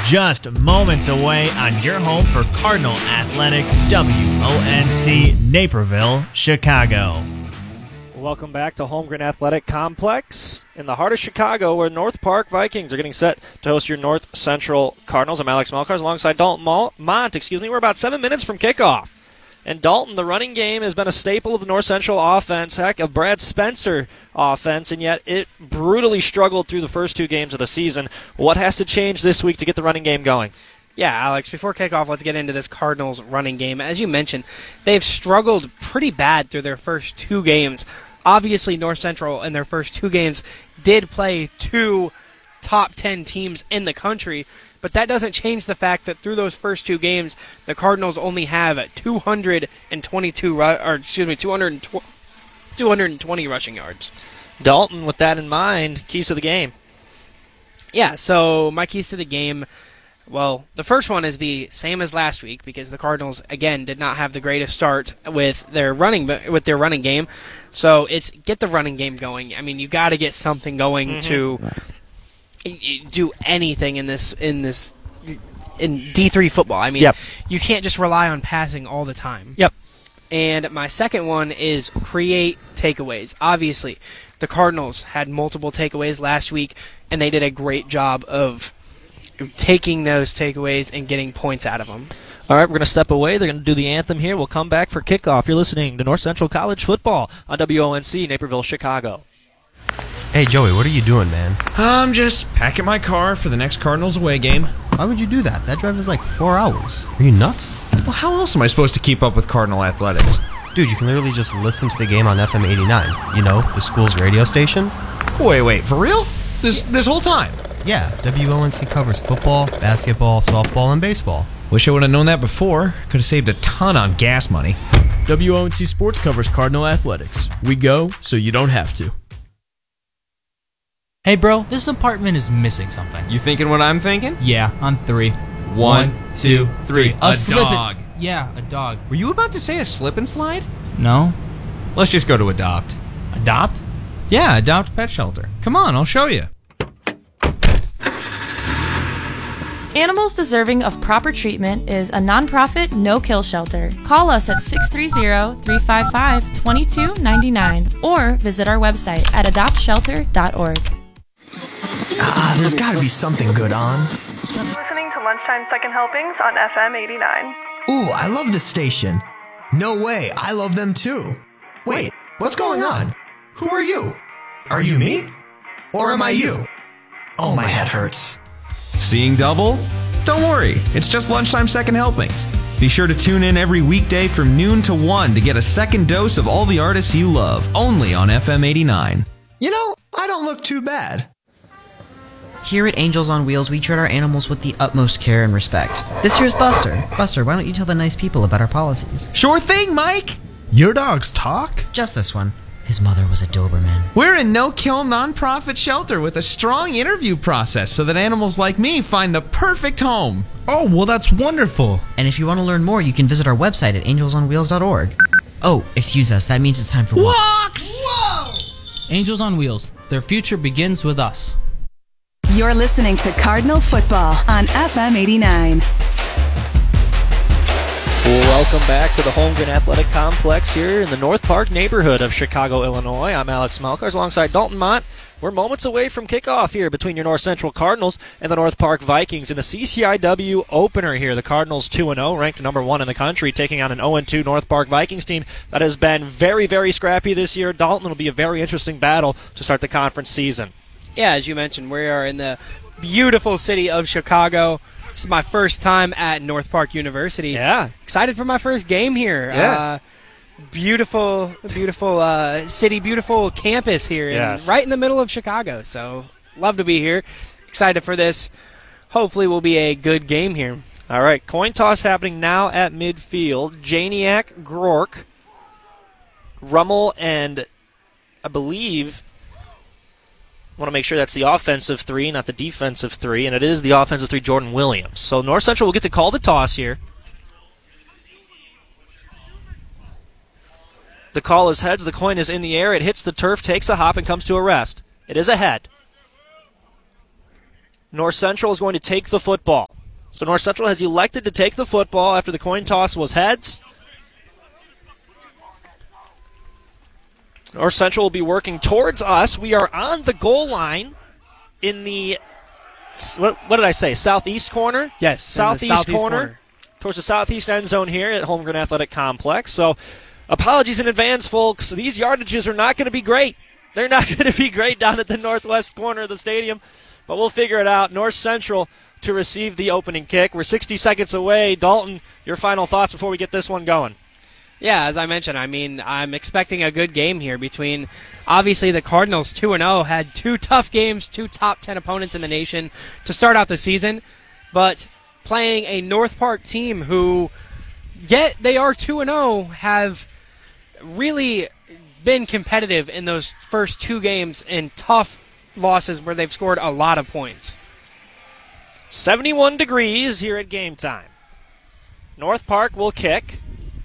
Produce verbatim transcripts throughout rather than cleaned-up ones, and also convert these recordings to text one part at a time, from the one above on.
just moments away on your home for Cardinal Athletics, W O N C, Naperville, Chicago. Welcome back to Holmgren Athletic Complex in the heart of Chicago, where North Park Vikings are getting set to host your North Central Cardinals. I'm Alex Melkars alongside Dalton Mont. Excuse me, we're about seven minutes from kickoff. And Dalton, the running game has been a staple of the North Central offense, heck, of Brad Spencer offense, and yet it brutally struggled through the first two games of the season. What has to change this week to get the running game going? Yeah, Alex, before kickoff, let's get into this Cardinals running game. As you mentioned, they've struggled pretty bad through their first two games. Obviously, North Central in their first two games did play two top ten teams in the country, but that doesn't change the fact that through those first two games, the Cardinals only have two hundred twenty-two, or excuse me, two hundred twenty rushing yards. Dalton, with that in mind, keys to the game. Yeah, so my keys to the game, well, the first one is the same as last week because the Cardinals again did not have the greatest start with their running with their running game. So it's get the running game going. I mean, you got to get something going mm-hmm. to do anything in this in this in D three football. I mean, yep. you can't just rely on passing all the time. Yep. And my second one is create takeaways. Obviously, the Cardinals had multiple takeaways last week, and they did a great job of taking those takeaways and getting points out of them. All right, we're going to step away. They're going to do the anthem here. We'll come back for kickoff. You're listening to North Central College Football on W O N C, Naperville, Chicago. Hey, Joey, what are you doing, man? I'm just packing my car for the next Cardinals away game. Why would you do that? That drive is like four hours. Are you nuts? Well, how else am I supposed to keep up with Cardinal athletics? Dude, you can literally just listen to the game on F M eighty-nine. You know, the school's radio station. Wait, wait, for real? This this whole time? Yeah, W O N C covers football, basketball, softball, and baseball. Wish I would have known that before. Could have saved a ton on gas money. W O N C Sports covers Cardinal athletics. We go so you don't have to. Hey bro, this apartment is missing something. You thinking what I'm thinking? Yeah, on three. One, One two, three. A, a dog. And, yeah, a dog. Were you about to say a slip and slide? No. Let's just go to Adopt. Adopt? Yeah, Adopt Pet Shelter. Come on, I'll show you. Animals Deserving of Proper Treatment is a nonprofit, no-kill shelter. Call us at six three zero, three five five, two two nine nine or visit our website at adopt shelter dot org. Ah, there's got to be something good on. Listening to Lunchtime Second Helpings on F M eighty-nine. Ooh, I love this station. No way, I love them too. Wait, what's going on? Who are you? Are you me? Or am I you? Oh, my head hurts. Seeing double? Don't worry, it's just Lunchtime Second Helpings. Be sure to tune in every weekday from noon to one to get a second dose of all the artists you love, only on F M eighty-nine. You know, I don't look too bad. Here at Angels on Wheels, we treat our animals with the utmost care and respect. This here's Buster. Buster, why don't you tell the nice people about our policies? Sure thing, Mike! Your dogs talk? Just this one. His mother was a Doberman. We're a no-kill nonprofit shelter with a strong interview process so that animals like me find the perfect home. Oh, well, that's wonderful. And if you want to learn more, you can visit our website at angels on wheels dot org. Oh, excuse us. That means it's time for walks. Whoa! Angels on Wheels. Their future begins with us. You're listening to Cardinal Football on F M eighty-nine. Welcome back to the Holmgren Athletic Complex here in the North Park neighborhood of Chicago, Illinois. I'm Alex Melkars alongside Dalton Mont. We're moments away from kickoff here between your North Central Cardinals and the North Park Vikings in the C C I W opener here. The Cardinals two and oh, ranked number one in the country, taking on an oh and two North Park Vikings team that has been very, very scrappy this year. Dalton, it'll be a very interesting battle to start the conference season. Yeah, as you mentioned, we are in the beautiful city of Chicago. This is my first time at North Park University. Yeah. Excited for my first game here. Yeah. Uh, beautiful, beautiful uh, city, beautiful campus here. Yes. In, right in the middle of Chicago. So, love to be here. Excited for this. Hopefully will be a good game here. All right, coin toss happening now at midfield. Janiak, Grork, Rummel, and I believe... I want to make sure that's the offensive three, not the defensive three, and it is the offensive three, Jordan Williams. So North Central will get to call the toss here. The call is heads. The coin is in the air. It hits the turf, takes a hop, and comes to a rest. It is a head. North Central is going to take the football. So North Central has elected to take the football after the coin toss was heads. North Central will be working towards us. We are on the goal line in the, what, what did I say, southeast corner? Yes, southeast, southeast corner, corner. Towards the southeast end zone here at Holmgren Athletic Complex. So apologies in advance, folks. These yardages are not going to be great. They're not going to be great down at the northwest corner of the stadium, but we'll figure it out. North Central to receive the opening kick. We're sixty seconds away. Dalton, your final thoughts before we get this one going. Yeah, as I mentioned, I mean, I'm expecting a good game here between, obviously, the Cardinals two and oh, had two tough games, two top ten opponents in the nation to start out the season, but playing a North Park team who, yet they are two and oh, have really been competitive in those first two games in tough losses where they've scored a lot of points. seventy-one degrees here at game time. North Park will kick.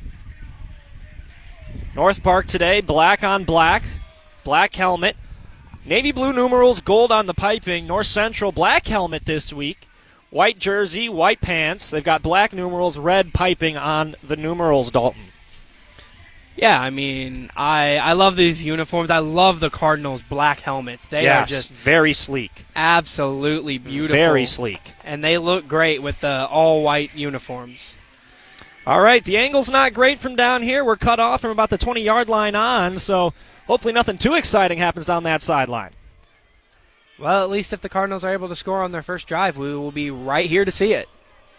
North Park today, black on black, black helmet, navy blue numerals, gold on the piping. North Central, black helmet this week, white jersey, white pants. They've got black numerals, red piping on the numerals, Dalton. Yeah, I mean, I I love these uniforms. I love the Cardinals' black helmets. They yes, are just very sleek. Absolutely beautiful. Very sleek. And they look great with the all-white uniforms. All right, the angle's not great from down here. We're cut off from about the twenty-yard line on, so hopefully nothing too exciting happens down that sideline. Well, at least if the Cardinals are able to score on their first drive, we will be right here to see it.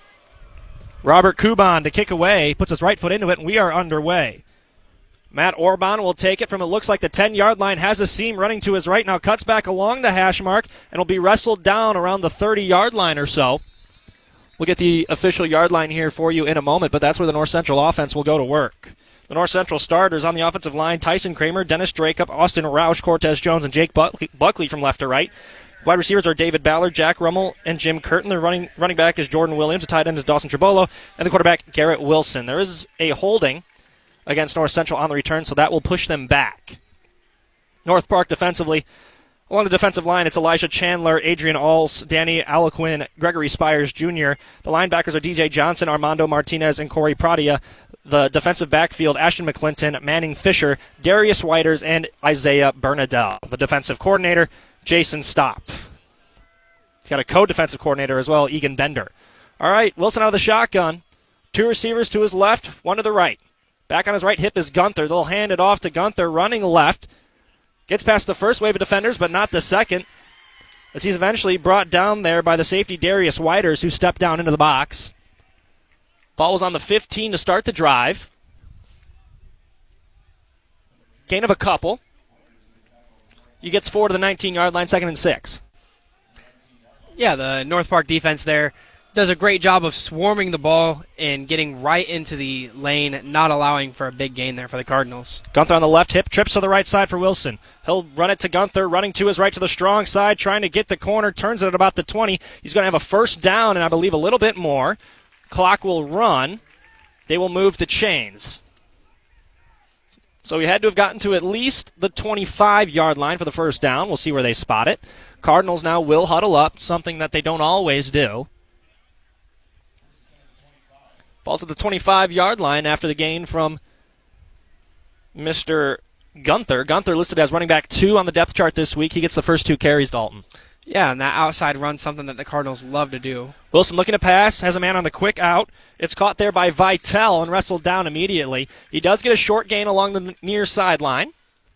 Robert Kuban to kick away, puts his right foot into it, and we are underway. Matt Orban will take it from, it looks like the ten-yard line, has a seam running to his right, now cuts back along the hash mark, and will be wrestled down around the thirty-yard line or so. We'll get the official yard line here for you in a moment, but that's where the North Central offense will go to work. The North Central starters on the offensive line, Tyson Kramer, Dennis Dracup, Austin Roush, Cortez Jones, and Jake Buckley from left to right. Wide receivers are David Ballard, Jack Rummel, and Jim Curtin. The running running back is Jordan Williams. The tight end is Dawson Tribolo, and the quarterback, Garrett Wilson. There is a holding against North Central on the return, so that will push them back. North Park defensively, along the defensive line, it's Elijah Chandler, Adrian Alls, Danny Alaquin, Gregory Spires Junior The linebackers are D J Johnson, Armando Martinez, and Corey Pradia. The defensive backfield, Ashton McClinton, Manning Fisher, Darius Whiters, and Isaiah Bernadelle. The defensive coordinator, Jason Stopp. He's got a co-defensive coordinator as well, Egan Bender. All right, Wilson out of the shotgun. Two receivers to his left, one to the right. Back on his right hip is Gunther. They'll hand it off to Gunther, running left. Gets past the first wave of defenders, but not the second, as he's eventually brought down there by the safety Darius Whiters, who stepped down into the box. Ball was on the fifteen to start the drive. Gain of a couple. He gets four to the nineteen-yard line, second and six. Yeah, the North Park defense there does a great job of swarming the ball and getting right into the lane, not allowing for a big gain there for the Cardinals. Gunther on the left hip, trips to the right side for Wilson. He'll run it to Gunther, running to his right to the strong side, trying to get the corner, turns it at about the twenty. He's going to have a first down and I believe a little bit more. Clock will run. They will move the chains. So he had to have gotten to at least the twenty-five-yard line for the first down. We'll see where they spot it. Cardinals now will huddle up, something that they don't always do. Ball's at the twenty-five-yard line after the gain from Mister Gunther. Gunther listed as running back two on the depth chart this week. He gets the first two carries, Dalton. Yeah, and that outside run's something that the Cardinals love to do. Wilson looking to pass, has a man on the quick out. It's caught there by Vitale and wrestled down immediately. He does get a short gain along the near sideline.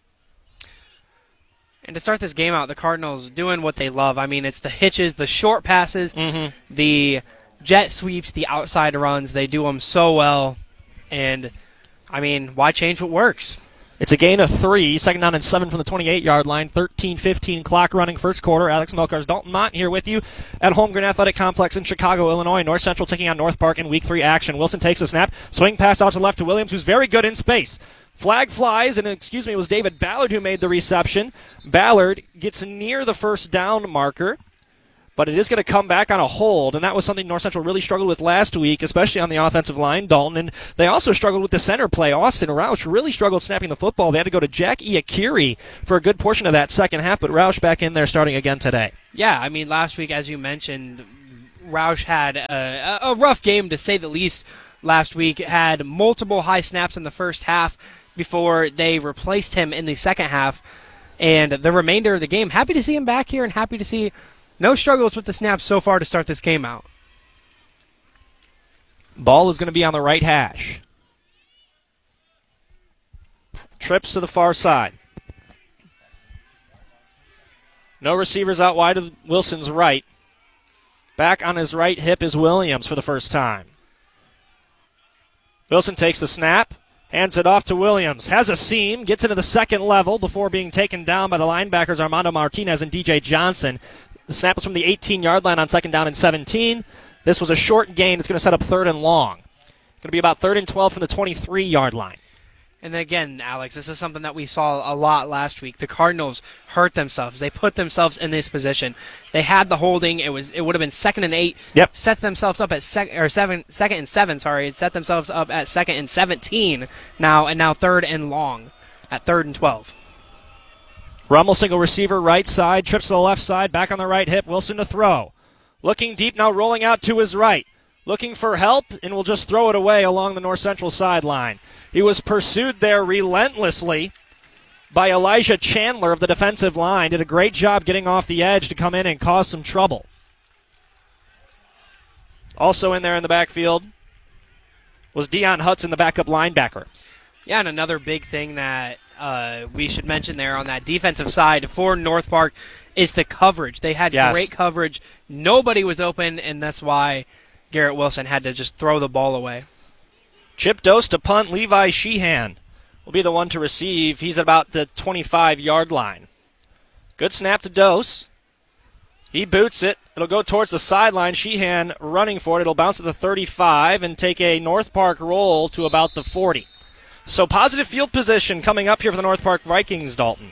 And to start this game out, the Cardinals doing what they love. I mean, it's the hitches, the short passes, mm-hmm. the jet sweeps, the outside runs. They do them so well. And, I mean, why change what works? It's a gain of three, second down and seven from the twenty-eight-yard line, thirteen fifteen clock running first quarter. Alex Melkars, Dalton Mott here with you at Holmgren Athletic Complex in Chicago, Illinois. North Central taking on North Park in week three action. Wilson takes a snap, swing pass out to left to Williams, who's very good in space. Flag flies, and excuse me, it was David Ballard who made the reception. Ballard gets near the first down marker, but it is going to come back on a hold, and that was something North Central really struggled with last week, especially on the offensive line, Dalton, and they also struggled with the center play. Austin Roush really struggled snapping the football. They had to go to Jack Iakiri for a good portion of that second half, but Roush back in there starting again today. Yeah, I mean, last week, as you mentioned, Roush had a, a rough game, to say the least, last week. Had multiple high snaps in the first half before they replaced him in the second half. And the remainder of the game, happy to see him back here and happy to see no struggles with the snaps so far to start this game out. Ball is going to be on the right hash. Trips to the far side. No receivers out wide of Wilson's right. Back on his right hip is Williams for the first time. Wilson takes the snap, hands it off to Williams. Has a seam, gets into the second level before being taken down by the linebackers Armando Martinez and D J Johnson. The snap was from the eighteen-yard line on second down and seventeen. This was a short gain. It's going to set up third and long. It's going to be about third and twelve from the twenty-three-yard line. And again, Alex, this is something that we saw a lot last week. The Cardinals hurt themselves. They put themselves in this position. They had the holding. It was it would have been second and eight. Yep. Set themselves up at sec or seven, second and seven. Sorry, it set themselves up at second and seventeen now, and now third and long at third and twelve. Rummel, single receiver, right side, trips to the left side, back on the right hip. Wilson to throw. Looking deep now, rolling out to his right. Looking for help, and will just throw it away along the north central sideline. He was pursued there relentlessly by Elijah Chandler of the defensive line. Did a great job getting off the edge to come in and cause some trouble. Also in there in the backfield was Deion Hudson, the backup linebacker. Yeah, and another big thing that uh, we should mention there on that defensive side for North Park is the coverage. They had yes. great coverage. Nobody was open, and that's why Garrett Wilson had to just throw the ball away. Chip Dose to punt. Levi Sheehan will be the one to receive. He's at about the twenty-five-yard line. Good snap to Dose. He boots it. It'll go towards the sideline. Sheehan running for it. It'll bounce to the thirty-five and take a North Park roll to about the forty. So positive field position coming up here for the North Park Vikings, Dalton.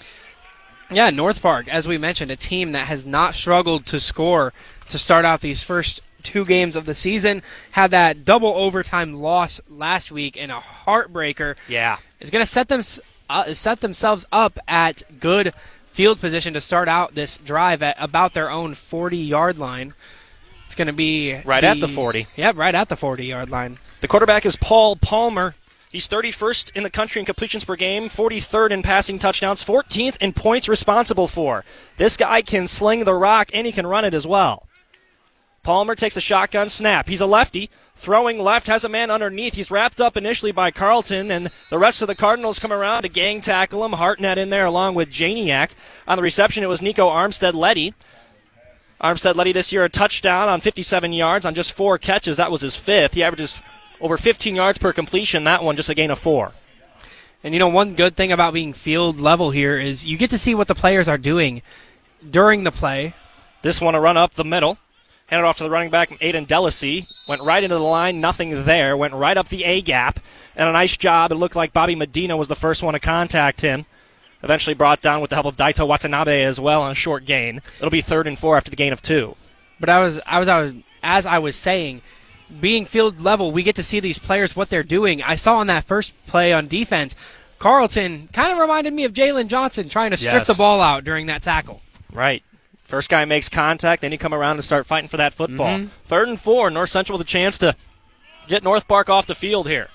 Yeah, North Park, as we mentioned, a team that has not struggled to score to start out these first two games of the season. Had that double overtime loss last week and a heartbreaker. Yeah. Is going to set them uh, set themselves up at good field position to start out this drive at about their own forty-yard line. It's going to be right the, at the forty. Yep, right at the forty-yard line. The quarterback is Paul Palmer. He's thirty-first in the country in completions per game, forty-third in passing touchdowns, fourteenth in points responsible for. This guy can sling the rock, and he can run it as well. Palmer takes a shotgun snap. He's a lefty. Throwing left, has a man underneath. He's wrapped up initially by Carlton, and the rest of the Cardinals come around to gang tackle him. Hartnett in there along with Janiak. On the reception, it was Nico Armstead-Letty. Armstead-Letty this year a touchdown on fifty-seven yards on just four catches. That was his fifth. He averages over fifteen yards per completion. That one just a gain of four. And, you know, one good thing about being field level here is you get to see what the players are doing during the play. This one a run up the middle. Handed off to the running back, Aiden Delasey. Went right into the line, nothing there. Went right up the A-gap. And a nice job. It looked like Bobby Medina was the first one to contact him. Eventually brought down with the help of Daito Watanabe as well on a short gain. It'll be third and four after the gain of two. But I was, I was, I was as I was saying, being field level, we get to see these players, what they're doing. I saw on that first play on defense, Carlton kind of reminded me of Jalen Johnson trying to strip yes. the ball out during that tackle. Right. First guy makes contact, then you come around and start fighting for that football. Mm-hmm. Third and four, North Central with a chance to get North Park off the field here.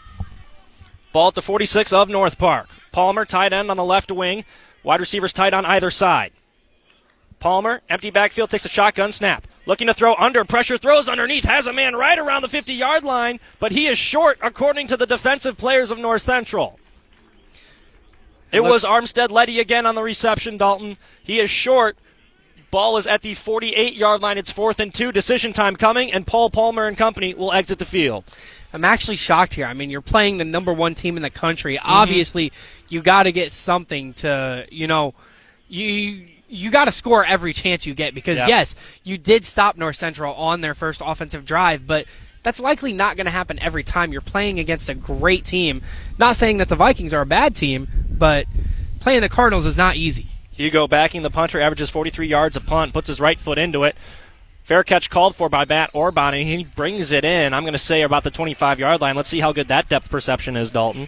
Ball at the forty-six of North Park. Palmer, tight end on the left wing. Wide receivers tight on either side. Palmer, empty backfield, takes a shotgun snap. Looking to throw under pressure, throws underneath, has a man right around the fifty-yard line, but he is short according to the defensive players of North Central. It, it was Armstead-Letty again on the reception, Dalton. He is short. Ball is at the forty-eight-yard line. It's fourth and two. Decision time coming, and Paul Palmer and company will exit the field. I'm actually shocked here. I mean, you're playing the number one team in the country. Mm-hmm. Obviously, you got to get something to, you know, you you got to score every chance you get because, yep. yes, you did stop North Central on their first offensive drive, but that's likely not going to happen every time. You're playing against a great team. Not saying that the Vikings are a bad team, but playing the Cardinals is not easy. Hugo backing the punter, averages forty-three yards a punt, puts his right foot into it. Fair catch called for by Matt Orban, and he brings it in, I'm going to say, about the twenty-five-yard line. Let's see how good that depth perception is, Dalton.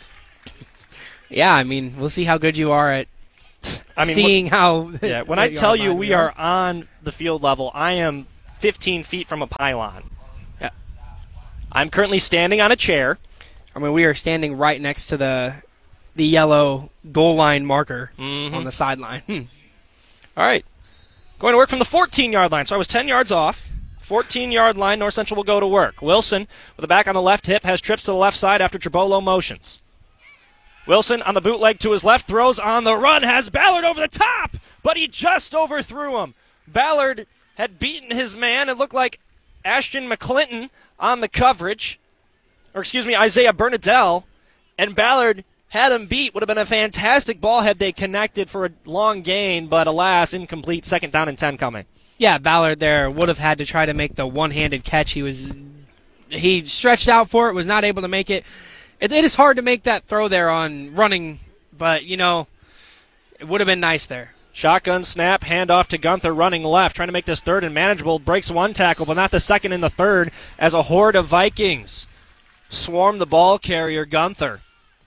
Yeah, I mean, we'll see how good you are at I mean, seeing when, how... Yeah, when I tell you we are on the field level, I am fifteen feet from a pylon. Yeah. I'm currently standing on a chair. I mean, we are standing right next to the the yellow goal line marker mm-hmm. on the sideline. Hmm. All right. Going to work from the fourteen-yard line. So I was ten yards off. fourteen-yard line, North Central will go to work. Wilson, with the back on the left hip, has trips to the left side after Tribolo motions. Wilson on the bootleg to his left, throws on the run, has Ballard over the top, but he just overthrew him. Ballard had beaten his man. It looked like Ashton McClinton on the coverage, or excuse me, Isaiah Bernadelle, and Ballard had him beat. Would have been a fantastic ball had they connected for a long gain, but alas, incomplete. Second down and ten coming. Yeah, Ballard there would have had to try to make the one-handed catch. He was he stretched out for it, was not able to make it. It, it is hard to make that throw there on running, but, you know, it would have been nice there. Shotgun snap, handoff to Gunther running left, trying to make this third and manageable. Breaks one tackle, but not the second and the third, as a horde of Vikings swarm the ball carrier, Gunther.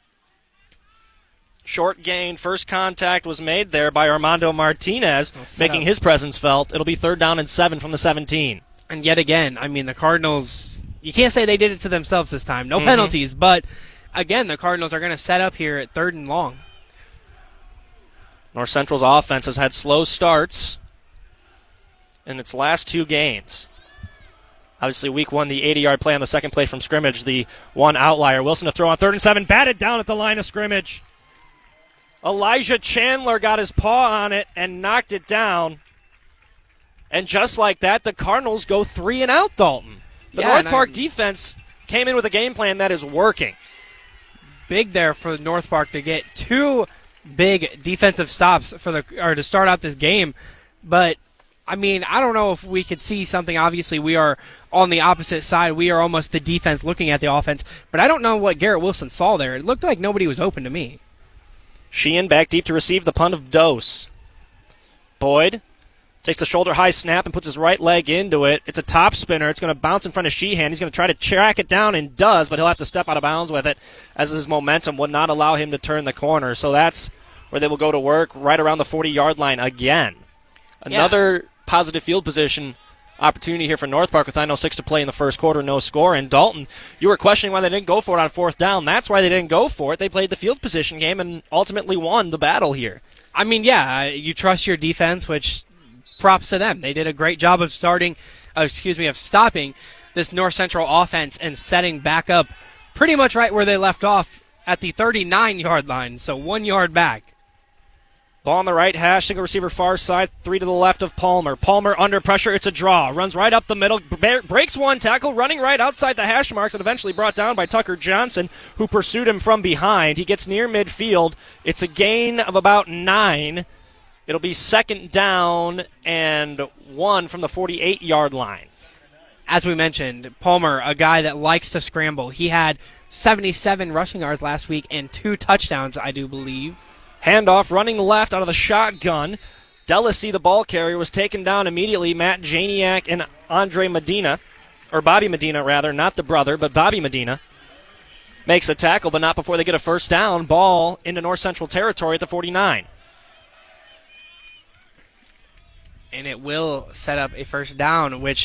Short gain, first contact was made there by Armando Martinez, making up. his presence felt. It'll be third down and seven from the seventeen. And yet again, I mean, the Cardinals, you can't say they did it to themselves this time. No mm-hmm. penalties, but again, the Cardinals are going to set up here at third and long. North Central's offense has had slow starts in its last two games. Obviously, week one, the eighty-yard play on the second play from scrimmage, the one outlier. Wilson to throw on third and seven, batted down at the line of scrimmage. Elijah Chandler got his paw on it and knocked it down. And just like that, the Cardinals go three and out, Dalton. The yeah, North Park I, defense came in with a game plan that is working. Big there for North Park to get two big defensive stops for the or to start out this game. But, I mean, I don't know if we could see something. Obviously, we are on the opposite side. We are almost the defense looking at the offense. But I don't know what Garrett Wilson saw there. It looked like nobody was open to me. Sheehan back deep to receive the punt of Dose. Boyd takes the shoulder-high snap and puts his right leg into it. It's a top spinner. It's going to bounce in front of Sheehan. He's going to try to track it down and does, but he'll have to step out of bounds with it as his momentum would not allow him to turn the corner. So that's where they will go to work right around the forty-yard line again. Another yeah. positive field position opportunity here for North Park with nine oh six to play in the first quarter, no score. And Dalton, you were questioning why they didn't go for it on fourth down. That's why they didn't go for it. They played the field position game and ultimately won the battle here. I mean, yeah, you trust your defense, which props to them. They did a great job of starting, uh, excuse me, of stopping this North Central offense and setting back up pretty much right where they left off at the thirty-nine-yard line, so one yard back. Ball on the right hash, single receiver far side, three to the left of Palmer. Palmer under pressure, it's a draw. Runs right up the middle, breaks one tackle, running right outside the hash marks, and eventually brought down by Tucker Johnson, who pursued him from behind. He gets near midfield. It's a gain of about nine. It'll be second down and one from the forty-eight-yard line. As we mentioned, Palmer, a guy that likes to scramble. He had seventy-seven rushing yards last week and two touchdowns, I do believe. Handoff running left out of the shotgun. Delisy, the ball carrier, was taken down immediately. Matt Janiak and Andre Medina, or Bobby Medina rather, not the brother, but Bobby Medina, makes a tackle, but not before they get a first down. Ball into North Central territory at the forty-nine. And it will set up a first down, which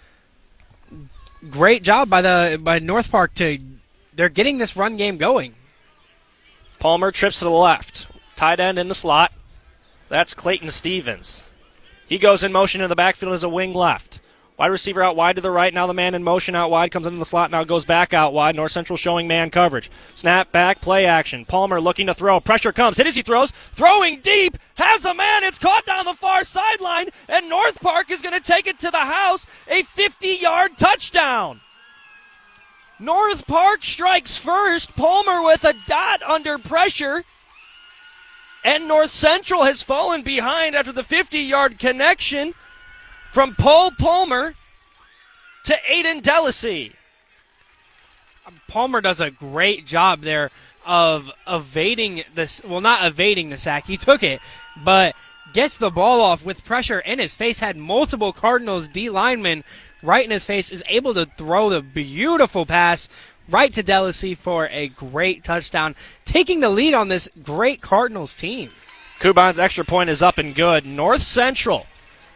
great job by the by North Park to they're getting this run game going. Palmer trips to the left. Tight end in the slot. That's Clayton Stevens. He goes in motion in the backfield as a wing left. Wide receiver out wide to the right. Now the man in motion out wide comes into the slot. Now goes back out wide. North Central showing man coverage. Snap back, play action. Palmer looking to throw. Pressure comes. Hit as he throws. Throwing deep. Has a man. It's caught down the far sideline. And North Park is going to take it to the house. A fifty-yard touchdown. North Park strikes first. Palmer with a dot under pressure. And North Central has fallen behind after the fifty-yard connection from Paul Palmer to Aiden Delisy. Palmer does a great job there of evading this. Well, not evading the sack. He took it, but gets the ball off with pressure in his face. Had multiple Cardinals D linemen right in his face. Is able to throw the beautiful pass right to Delisy for a great touchdown, taking the lead on this great Cardinals team. Kuban's extra point is up and good. North Central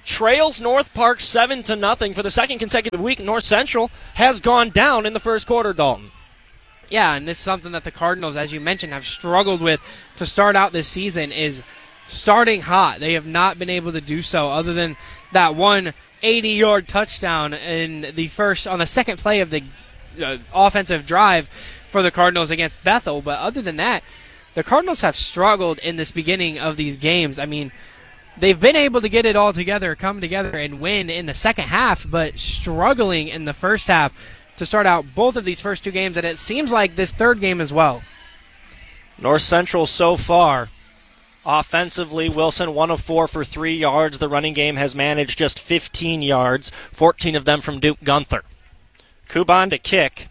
trails North Park seven to nothing for the second consecutive week. North Central has gone down in the first quarter, Dalton. Yeah, and this is something that the Cardinals, as you mentioned, have struggled with to start out this season, is starting hot. They have not been able to do so other than that one eighty-yard touchdown in the first, on the second play of the uh, offensive drive for the Cardinals against Bethel. But other than that, the Cardinals have struggled in this beginning of these games. I mean, they've been able to get it all together, come together, and win in the second half, but struggling in the first half to start out both of these first two games, and it seems like this third game as well. North Central so far, offensively, Wilson one of four for three yards. The running game has managed just fifteen yards, fourteen of them from Duke Gunther. Kuban to kick.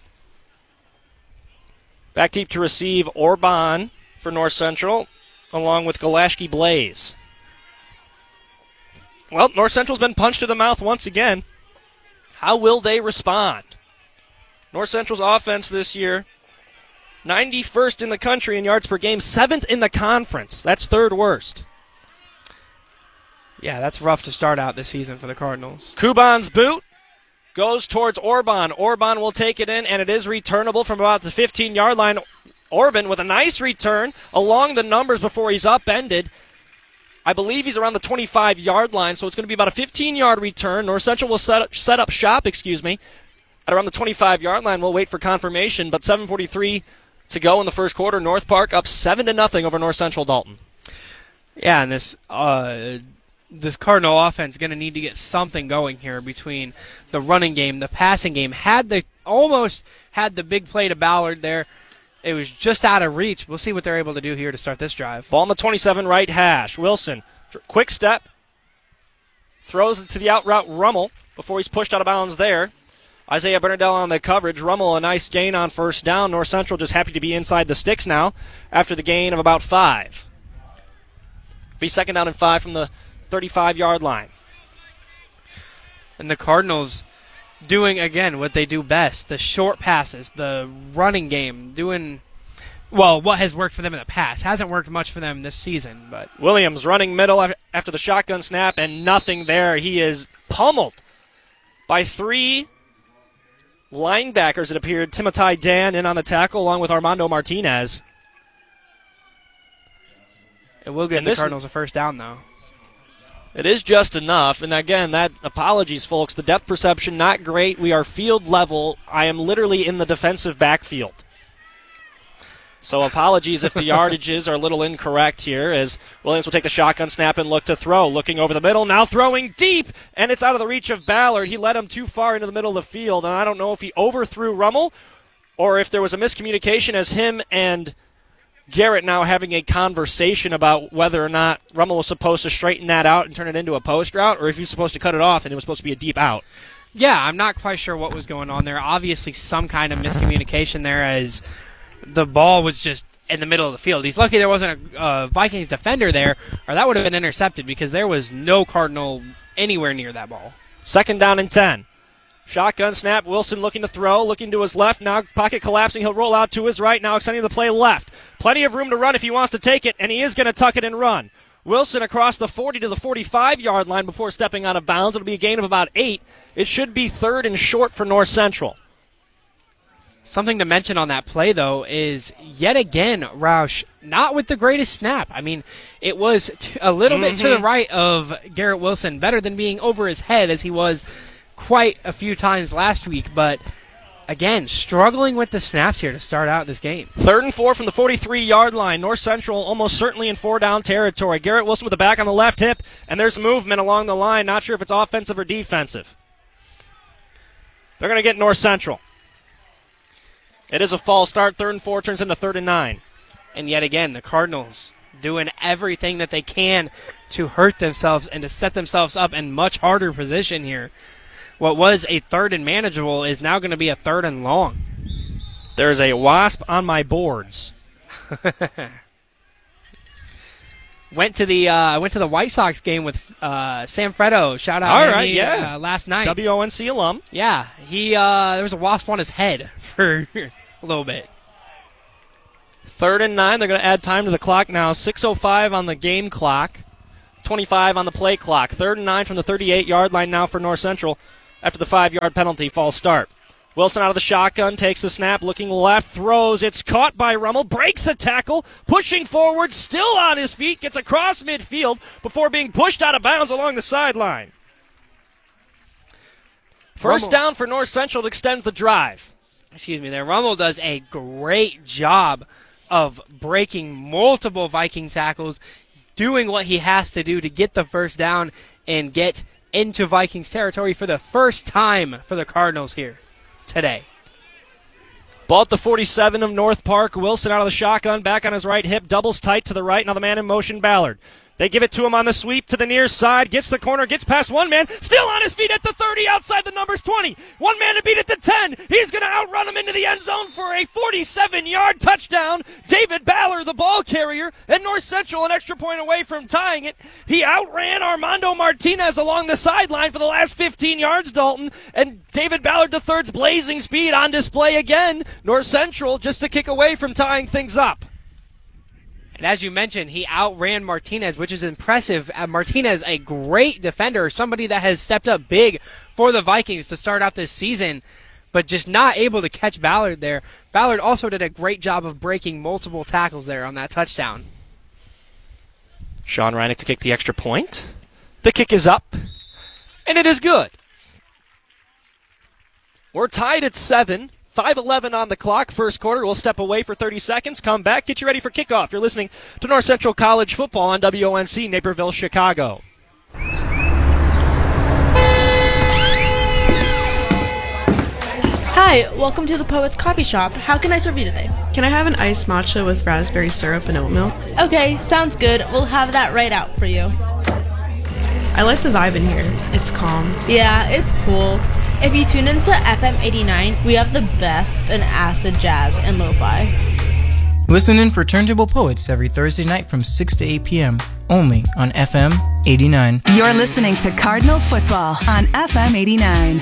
Back deep to receive Orban for North Central, along with Galashki Blaze. Well, North Central's been punched to the mouth once again. How will they respond? North Central's offense this year, ninety-first in the country in yards per game, seventh in the conference. That's third worst. Yeah, that's rough to start out this season for the Cardinals. Kuban's boot goes towards Orban. Orban will take it in, and it is returnable from about the fifteen-yard line. Orban with a nice return along the numbers before he's upended. I believe he's around the twenty-five-yard line, so it's going to be about a fifteen-yard return. North Central will set up, set up shop, excuse me, at around the twenty-five-yard line. We'll wait for confirmation, but seven forty-three to go in the first quarter. North Park up seven to nothing over North Central Dalton. Yeah, and this uh, this Cardinal offense is going to need to get something going here between the running game, the passing game. Had the almost had the big play to Ballard there. It was just out of reach. We'll see what they're able to do here to start this drive. Ball on the twenty-seven right hash. Wilson, quick step, throws it to the out route Rummel before he's pushed out of bounds there. Isaiah Bernardell on the coverage. Rummel, a nice gain on first down. North Central just happy to be inside the sticks now after the gain of about five. Be second down and five from the thirty-five-yard line. And the Cardinals doing, again, what they do best, the short passes, the running game, doing, well, what has worked for them in the past. Hasn't worked much for them this season. But Williams running middle after the shotgun snap, and nothing there. He is pummeled by three linebackers, it appeared. Timothy Dan in on the tackle, along with Armando Martinez. It will give and the this, Cardinals a first down, though. It is just enough. And again, that apologies, folks. The depth perception, not great. We are field level. I am literally in the defensive backfield. So apologies if the yardages are a little incorrect here, as Williams will take the shotgun snap and look to throw. Looking over the middle, now throwing deep, and it's out of the reach of Ballard. He led him too far into the middle of the field, and I don't know if he overthrew Rummel or if there was a miscommunication as him and Garrett now having a conversation about whether or not Rummel was supposed to straighten that out and turn it into a post route, or if he was supposed to cut it off and it was supposed to be a deep out. Yeah, I'm not quite sure what was going on there. Obviously some kind of miscommunication there, as the ball was just in the middle of the field. He's lucky there wasn't a uh, Vikings defender there, or that would have been intercepted because there was no Cardinal anywhere near that ball. Second down and ten. Shotgun snap. Wilson looking to throw, looking to his left. Now pocket collapsing. He'll roll out to his right. Now extending the play left. Plenty of room to run if he wants to take it, and he is going to tuck it and run. Wilson across the forty to the forty-five-yard line before stepping out of bounds. It'll be a gain of about eight. It should be third and short for North Central. Something to mention on that play, though, is yet again, Roush, not with the greatest snap. I mean, it was t- a little mm-hmm. bit to the right of Garrett Wilson, better than being over his head as he was quite a few times last week. But, again, struggling with the snaps here to start out this game. Third and four from the forty-three-yard line. North Central almost certainly in four-down territory. Garrett Wilson with the back on the left hip, and there's movement along the line. Not sure if it's offensive or defensive. They're going to get North Central. It is a false start. Third and four turns into third and nine. And yet again, the Cardinals doing everything that they can to hurt themselves and to set themselves up in much harder position here. What was a third and manageable is now going to be a third and long. There's a wasp on my boards. Went to the uh, went to the White Sox game with uh, Sam Fredo. Shout out! All right, me, yeah. Uh, last night, W O N C alum. Yeah, he uh, there was a wasp on his head for a little bit. Third and nine. They're going to add time to the clock now. six oh five on the game clock. twenty-five on the play clock. Third and nine from the thirty-eight-yard line now for North Central after the five-yard penalty. False start. Wilson out of the shotgun, takes the snap, looking left, throws. It's caught by Rummel, breaks a tackle, pushing forward, still on his feet, gets across midfield before being pushed out of bounds along the sideline. First Rummel. down for North Central, extends the drive. Excuse me there. Rummel does a great job of breaking multiple Viking tackles, doing what he has to do to get the first down and get into Vikings territory for the first time for the Cardinals here today. Ball at the forty-seven of North Park. Wilson out of the shotgun, back on his right hip, doubles tight to the right. Now the man in motion, Ballard. They give it to him on the sweep to the near side, gets the corner, gets past one man, still on his feet at the thirty, outside the numbers twenty. One man to beat at the ten. He's going to outrun him into the end zone for a forty-seven-yard touchdown. David Ballard, the ball carrier, and North Central an extra point away from tying it. He outran Armando Martinez along the sideline for the last fifteen yards, Dalton, and David Ballard the third's blazing speed on display again. North Central just a kick away from tying things up. And as you mentioned, he outran Martinez, which is impressive. Uh, Martinez, a great defender, somebody that has stepped up big for the Vikings to start out this season, but just not able to catch Ballard there. Ballard also did a great job of breaking multiple tackles there on that touchdown. Sean Reinick to kick the extra point. The kick is up, and it is good. We're tied at seven. five eleven on the clock, first quarter. We'll step away for thirty seconds, come back, get you ready for kickoff. You're listening to North Central College Football on W O N C, Naperville, Chicago. Hi, welcome to the Poets Coffee Shop. How can I serve you today? Can I have an iced matcha with raspberry syrup and oat milk? Okay, sounds good. We'll have that right out for you. I like the vibe in here. It's calm. Yeah, it's cool. If you tune into F M eighty-nine, we have the best in acid jazz and lo-fi. Listen in for Turntable Poets every Thursday night from six to eight p.m. only on F M eighty-nine. You're listening to Cardinal Football on F M eighty-nine.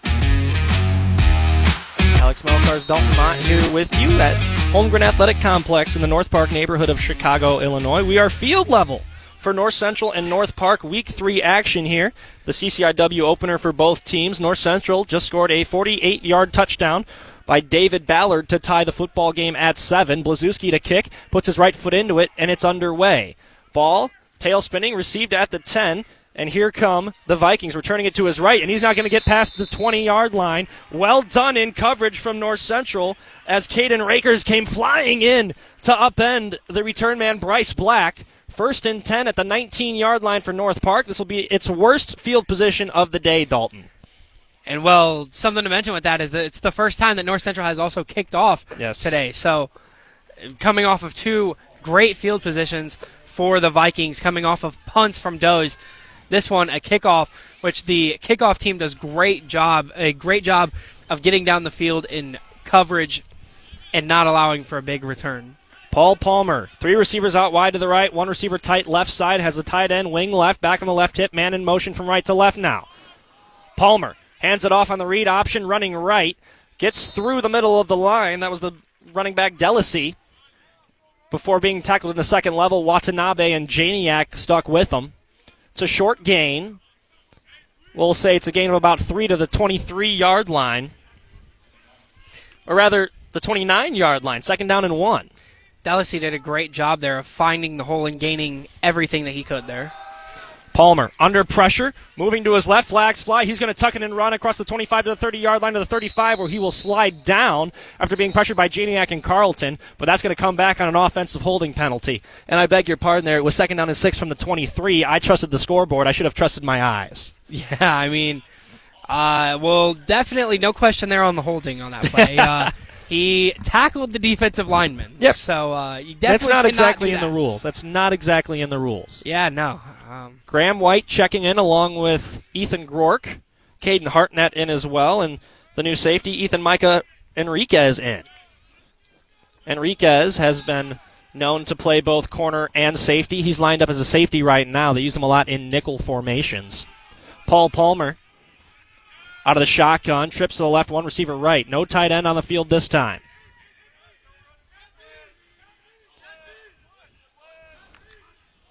Alex Melkars, Dalton Mott here with you at Holmgren Athletic Complex in the North Park neighborhood of Chicago, Illinois. We are field level for North Central and North Park. Week three action here. The C C I W opener for both teams. North Central just scored a forty-eight-yard touchdown by David Ballard to tie the football game at seven. Blazewski to kick, puts his right foot into it, and it's underway. Ball, tail spinning, received at the ten. And here come the Vikings returning it to his right, and he's not going to get past the twenty-yard line. Well done in coverage from North Central as Caden Rakers came flying in to upend the return man Bryce Black. First and ten at the nineteen-yard line for North Park. This will be its worst field position of the day, Dalton. And, well, something to mention with that is that it's the first time that North Central has also kicked off yes. today. So, coming off of two great field positions for the Vikings, coming off of punts from Does. This one, a kickoff, which the kickoff team does great job, a great job of getting down the field in coverage and not allowing for a big return. Paul Palmer, three receivers out wide to the right, one receiver tight left side, has a tight end, wing left, back on the left hip, man in motion from right to left now. Palmer hands it off on the read option, running right, gets through the middle of the line. That was the running back Delisy. Before being tackled in the second level, Watanabe and Janiak stuck with him. It's a short gain. We'll say it's a gain of about three to the twenty-three-yard line. Or rather, the twenty-nine-yard line, second down and one. Delisy did a great job there of finding the hole and gaining everything that he could there. Palmer, under pressure, moving to his left, flags fly. He's going to tuck it and run across the twenty-five to the thirty-yard line to the thirty-five, where he will slide down after being pressured by Janiak and Carlton, but that's going to come back on an offensive holding penalty. And I beg your pardon there, it was second down and six from the twenty-three. I trusted the scoreboard. I should have trusted my eyes. Yeah, I mean, uh, well, definitely no question there on the holding on that play. uh, he tackled the defensive lineman. Yep. So uh, you definitely That's not exactly do in that. the rules. That's not exactly in the rules. Yeah, no. Um, Graham White checking in along with Ethan Groark. Caden Hartnett in as well. And the new safety, Ethan Micah Enriquez, in. Enriquez has been known to play both corner and safety. He's lined up as a safety right now. They use him a lot in nickel formations. Paul Palmer out of the shotgun, trips to the left, one receiver right. No tight end on the field this time.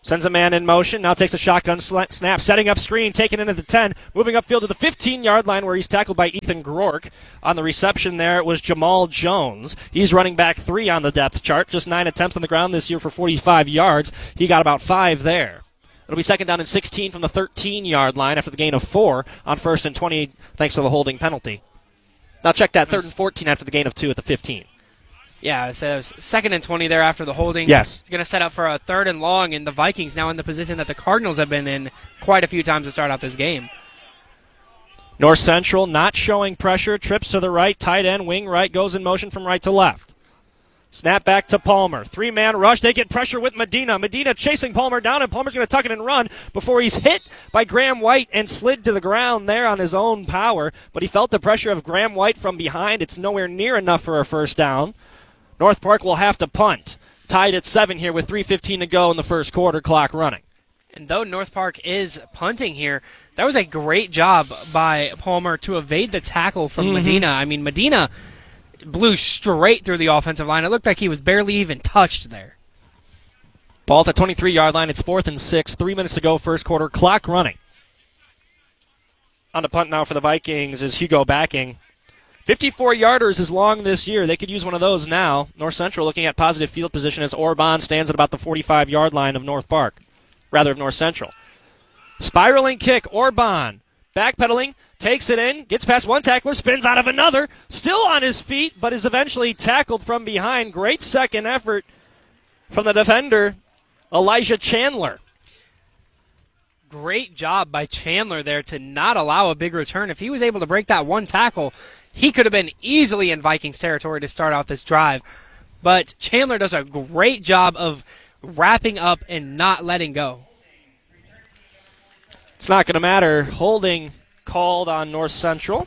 Sends a man in motion, now takes a shotgun sl- snap, setting up screen, taking it at the ten, moving upfield to the fifteen-yard line where he's tackled by Ethan Grork. On the reception there, it was Jamal Jones. He's running back three on the depth chart, just nine attempts on the ground this year for forty-five yards. He got about five there. It'll be second down and sixteen from the thirteen-yard line after the gain of four on first and twenty thanks to the holding penalty. Now check that, third and fourteen after the gain of two at the fifteen. Yeah, so it was second and twenty there after the holding. Yes. It's going to set up for a third and long, and the Vikings now in the position that the Cardinals have been in quite a few times to start out this game. North Central not showing pressure, trips to the right, tight end, wing right, goes in motion from right to left. Snap back to Palmer. Three-man rush. They get pressure with Medina. Medina chasing Palmer down, and Palmer's going to tuck it and run before he's hit by Graham White and slid to the ground there on his own power. But he felt the pressure of Graham White from behind. It's nowhere near enough for a first down. North Park will have to punt. Tied at seven here with three fifteen to go in the first quarter, clock running. And though North Park is punting here, that was a great job by Palmer to evade the tackle from Mm-hmm. Medina. I mean, Medina blew straight through the offensive line. It looked like he was barely even touched there. Ball at the twenty-three-yard line. It's fourth and six. Three minutes to go, first quarter, clock running. On the punt now for the Vikings is Hugo Backing. fifty-four-yarders is long this year. They could use one of those now. North Central looking at positive field position as Orban stands at about the forty-five-yard line of North Park. Rather, of North Central. Spiraling kick, Orban. Backpedaling, takes it in, gets past one tackler, spins out of another. Still on his feet, but is eventually tackled from behind. Great second effort from the defender, Elijah Chandler. Great job by Chandler there to not allow a big return. If he was able to break that one tackle, he could have been easily in Vikings territory to start out this drive. But Chandler does a great job of wrapping up and not letting go. It's not going to matter. Holding called on North Central.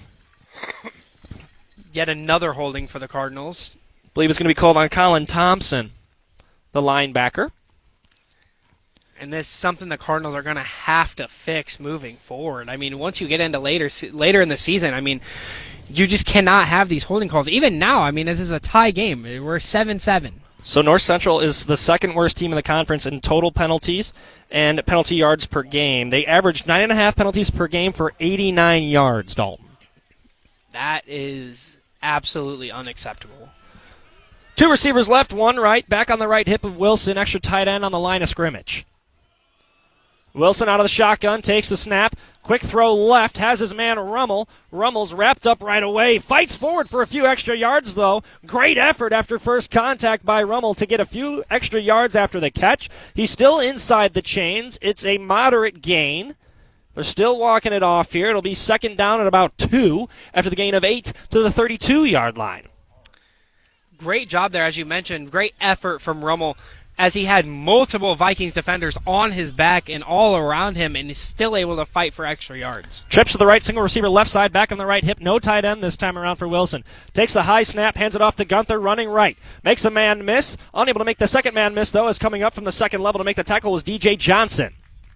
Yet another holding for the Cardinals. I believe it's going to be called on Colin Thompson, the linebacker. And this is something the Cardinals are going to have to fix moving forward. I mean, once you get into later later in the season, I mean, you just cannot have these holding calls. Even now, I mean, this is a tie game. We're seven seven. So North Central is the second worst team in the conference in total penalties and penalty yards per game. They averaged nine and a half penalties per game for eighty-nine yards, Dalton. That is absolutely unacceptable. Two receivers left, one right. Back on the right hip of Wilson, extra tight end on the line of scrimmage. Wilson out of the shotgun, takes the snap. Quick throw left, has his man Rummel. Rummel's wrapped up right away. Fights forward for a few extra yards, though. Great effort after first contact by Rummel to get a few extra yards after the catch. He's still inside the chains. It's a moderate gain. They're still walking it off here. It'll be second down at about two after the gain of eight to the thirty-two-yard line. Great job there, as you mentioned. Great effort from Rummel, as he had multiple Vikings defenders on his back and all around him, and is still able to fight for extra yards. Trips to the right, single receiver left side, back on the right hip. No tight end this time around for Wilson. Takes the high snap, hands it off to Gunther, running right. Makes a man miss. Unable to make the second man miss, though, as coming up from the second level to make the tackle was D J Johnson.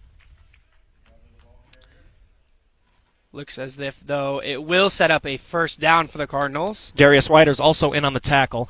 Looks as if, though, it will set up a first down for the Cardinals. Darius Whiter's also in on the tackle.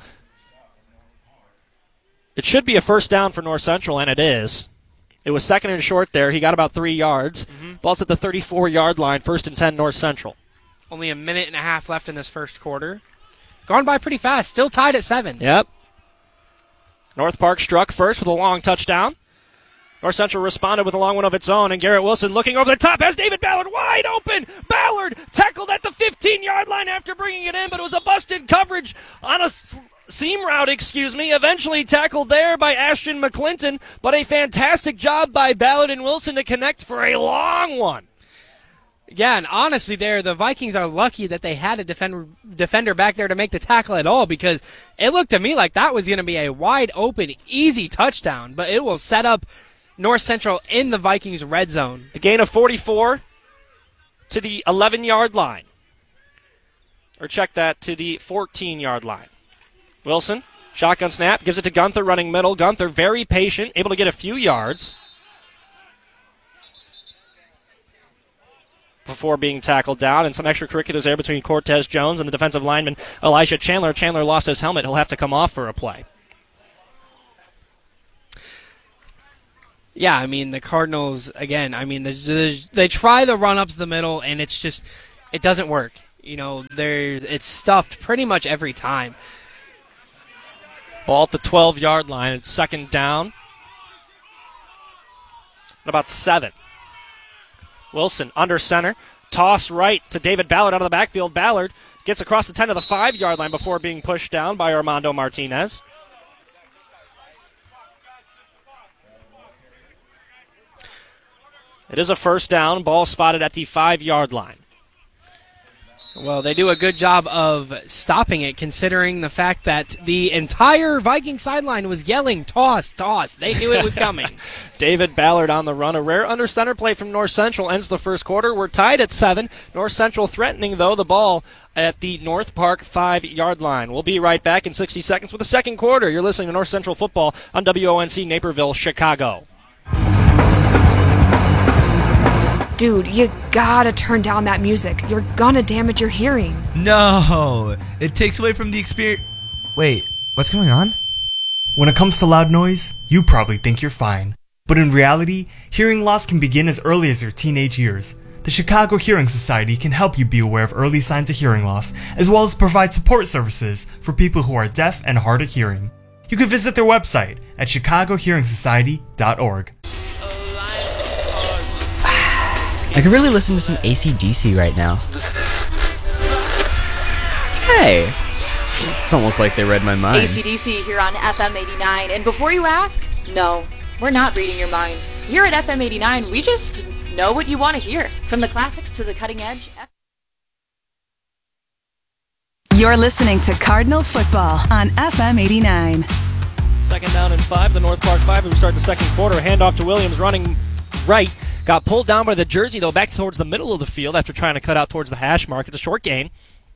It should be a first down for North Central, and it is. It was second and short there. He got about three yards. Mm-hmm. Ball's at the thirty-four-yard line, first and ten North Central. Only a minute and a half left in this first quarter. Gone by pretty fast. Still tied at seven. Yep. North Park struck first with a long touchdown. North Central responded with a long one of its own, and Garrett Wilson looking over the top has David Ballard wide open. Ballard tackled at the fifteen-yard line after bringing it in, but it was a busted coverage on a seam route, excuse me. Eventually tackled there by Ashton McClinton, but a fantastic job by Ballard and Wilson to connect for a long one. Yeah, and honestly there, the Vikings are lucky that they had a defender, defender back there to make the tackle at all, because it looked to me like that was going to be a wide open, easy touchdown, but it will set up North Central in the Vikings red zone. A gain of forty-four to the eleven-yard line. Or check that, to the fourteen-yard line. Wilson, shotgun snap, gives it to Gunther running middle. Gunther very patient, able to get a few yards before being tackled down, and some extracurriculars there between Cortez Jones and the defensive lineman Elijah Chandler. Chandler lost his helmet. He'll have to come off for a play. Yeah, I mean, the Cardinals, again, I mean, there's, there's, they try the run-ups the middle, and it's just, it doesn't work. You know, they're, it's stuffed pretty much every time. Ball at the twelve-yard line. It's second down. At about seven. Wilson under center. Toss right to David Ballard out of the backfield. Ballard gets across the ten to the five-yard line before being pushed down by Armando Martinez. It is a first down. Ball spotted at the five-yard line. Well, they do a good job of stopping it, considering the fact that the entire Viking sideline was yelling, toss, toss. They knew it was coming. David Ballard on the run. A rare under center play from North Central ends the first quarter. We're tied at seven. North Central threatening, though, the ball at the North Park five-yard line. We'll be right back in sixty seconds with the second quarter. You're listening to North Central Football on W O N C Naperville, Chicago. Dude, you gotta turn down that music. You're gonna damage your hearing. No, it takes away from the experience. Wait, what's going on? When it comes to loud noise, you probably think you're fine. But in reality, hearing loss can begin as early as your teenage years. The Chicago Hearing Society can help you be aware of early signs of hearing loss, as well as provide support services for people who are deaf and hard of hearing. You can visit their website at chicago hearing society dot org. I could really listen to some A C D C right now. Hey! It's almost like they read my mind. A C D C here on F M eighty-nine. And before you ask, no, we're not reading your mind. Here at F M eighty-nine, we just know what you want to hear. From the classics to the cutting edge. You're listening to Cardinal Football on F M eighty-nine. Second down and five, the North Park five. We start the second quarter. Handoff to Williams running right. Got pulled down by the jersey, though, back towards the middle of the field after trying to cut out towards the hash mark. It's a short gain.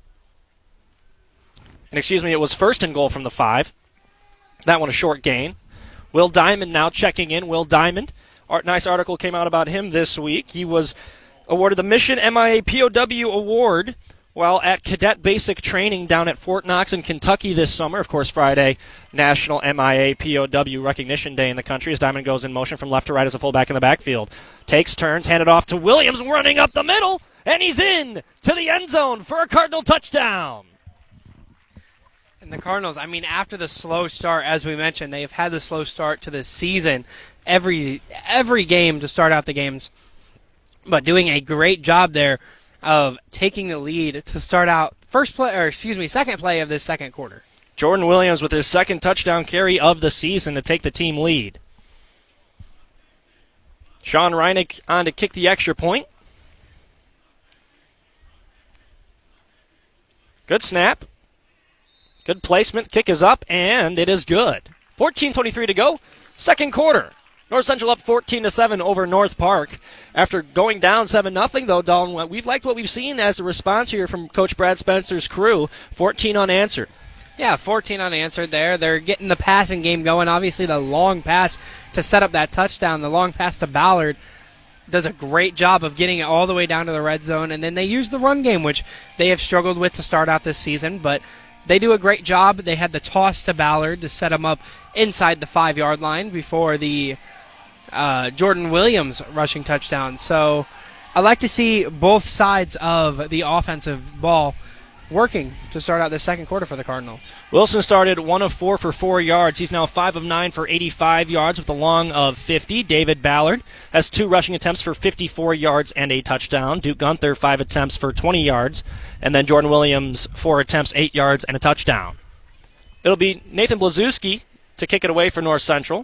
And excuse me, it was first and goal from the five. That one a short gain. Will Diamond now checking in. Will Diamond. Art, nice article came out about him this week. He was awarded the Mission M I A P O W Award while at cadet basic training down at Fort Knox in Kentucky this summer. Of course, Friday, National M I A P O W Recognition Day in the country as Diamond goes in motion from left to right as a fullback in the backfield. Takes turns, handed off to Williams, running up the middle, and he's in to the end zone for a Cardinal touchdown. And the Cardinals, I mean, after the slow start, as we mentioned, they've had the slow start to this season every every game to start out the games, but doing a great job there of taking the lead to start out first play, or excuse me, second play of this second quarter. Jordan Williams with his second touchdown carry of the season to take the team lead. Sean Reinick on to kick the extra point. Good snap. Good placement. Kick is up, and it is good. fourteen twenty-three to go. Second quarter. North Central up fourteen to seven over North Park. After going down seven nothing, though, Dalton, we've liked what we've seen as a response here from Coach Brad Spencer's crew. fourteen unanswered. Yeah, fourteen unanswered there. They're getting the passing game going. Obviously, the long pass to set up that touchdown, the long pass to Ballard, does a great job of getting it all the way down to the red zone. And then they use the run game, which they have struggled with to start out this season, but they do a great job. They had the toss to Ballard to set him up inside the five-yard line before the uh, Jordan Williams rushing touchdown. So I like to see both sides of the offensive ball working to start out the second quarter for the Cardinals. Wilson started one of four for four yards. He's now five of nine for eighty-five yards with a long of fifty. David Ballard has two rushing attempts for fifty-four yards and a touchdown. Duke Gunther, five attempts for twenty yards. And then Jordan Williams, four attempts, eight yards, and a touchdown. It'll be Nathan Blazewski to kick it away for North Central.